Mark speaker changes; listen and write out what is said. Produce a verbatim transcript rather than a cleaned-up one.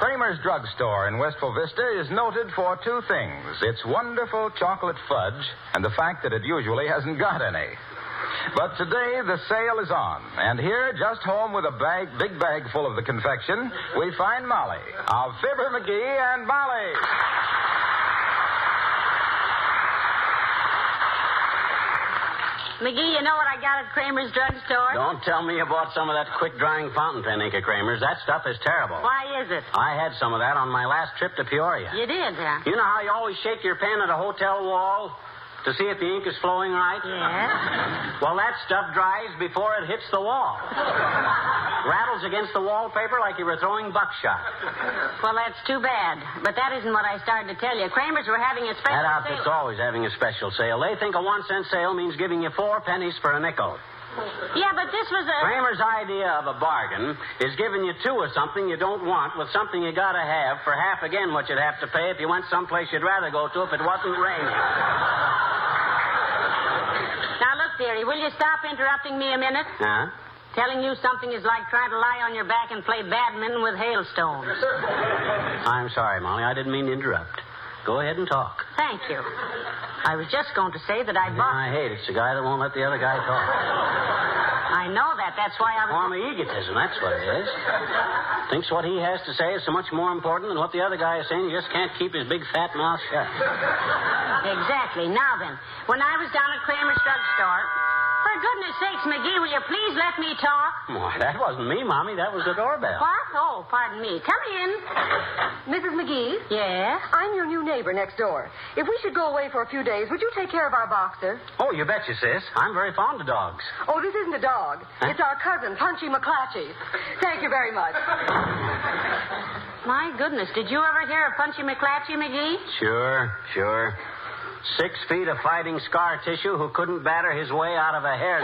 Speaker 1: Kramer's Drugstore in Wistful Vista is noted for two things. Its wonderful chocolate fudge and the fact that it usually hasn't got any. But today the sale is on. And here, just home with a bag, big bag full of the confection, we find Molly of Fibber McGee and Molly.
Speaker 2: McGee, you know what I got at Kramer's Drugstore?
Speaker 3: Don't tell me you bought some of that quick-drying fountain pen ink at Kramer's. That stuff is terrible.
Speaker 2: Why is it?
Speaker 3: I had some of that on my last trip to Peoria.
Speaker 2: You did, huh?
Speaker 3: You know how you always shake your pen at a hotel wall to see if the ink is flowing right?
Speaker 2: Yes.
Speaker 3: Well, that stuff dries before it hits the wall. Rattles against the wallpaper like you were throwing buckshot.
Speaker 2: Well, that's too bad. But that isn't what I started to tell you. Kramer's were having a special
Speaker 3: That
Speaker 2: sale.
Speaker 3: outfit's always having a special sale. They think a one-cent sale means giving you four pennies for a nickel.
Speaker 2: Yeah, but this was a...
Speaker 3: Kramer's idea of a bargain is giving you two of something you don't want with something you gotta have for half again what you'd have to pay if you went someplace you'd rather go to if it wasn't raining.
Speaker 2: Now, look, dearie, will you stop interrupting me a minute?
Speaker 3: Huh?
Speaker 2: Telling you something is like trying to lie on your back and play badminton with hailstones.
Speaker 3: I'm sorry, Molly. I didn't mean to interrupt. Go ahead and talk.
Speaker 2: Thank you. I was just going to say that I bought...
Speaker 3: I hate it. It's the guy that won't let the other guy talk.
Speaker 2: I know that. That's why I was...
Speaker 3: Form of egotism, that's what it is. Thinks what he has to say is so much more important than what the other guy is saying. He just can't keep his big fat mouth shut.
Speaker 2: Exactly. Now then, when I was down at Kramer's Drugstore... For goodness sakes, McGee, will you please let me talk?
Speaker 3: Why, that wasn't me, Mommy. That was the doorbell.
Speaker 2: What? Oh, pardon me. Come in.
Speaker 4: Missus McGee?
Speaker 2: Yes?
Speaker 4: I'm your new neighbor next door. If we should go away for a few days, would you take care of our boxer?
Speaker 3: Oh, you betcha, sis. I'm very fond of dogs.
Speaker 4: Oh, this isn't a dog.
Speaker 3: Huh?
Speaker 4: It's our cousin, Punchy McClatchy. Thank you very much.
Speaker 2: My goodness, did you ever hear of Punchy McClatchy, McGee?
Speaker 3: Sure, sure. Six feet of fighting scar tissue who couldn't batter his way out of a hair.